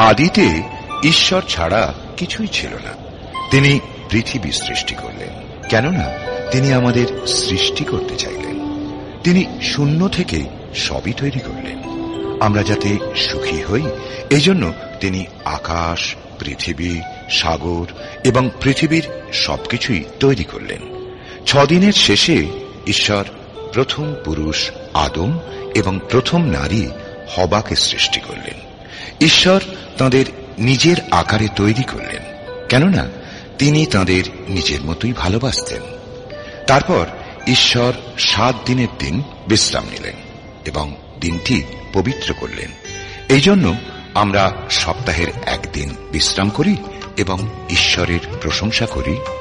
আদিতে ঈশ্বর ছাড়া কিছুই ছিল না। তিনি পৃথিবী সৃষ্টি করলেন, কেননা তিনি আমাদের সৃষ্টি করতে চাইলেন। তিনি শূন্য থেকে সবই তৈরি করলেন, আমরা যাতে সুখী হই। এজন্য তিনি আকাশ, পৃথিবী, সাগর এবং পৃথিবীর সবকিছুই তৈরি করলেন। 6 দিনের শেষে ঈশ্বর প্রথম পুরুষ আদম এবং প্রথম নারী হবাকে সৃষ্টি করলেন। ঈশ্বর তাঁদের নিজের আকারে তৈরি করলেন, কেননা তিনি তাঁদের নিজের মতোই ভালোবাসতেন। তারপর ঈশ্বর 7 দিনের দিন বিশ্রাম নিলেন এবং দিনটি পবিত্র করলেন। এই জন্য আমরা সপ্তাহের একদিন বিশ্রাম করি এবং ঈশ্বরের প্রশংসা করি।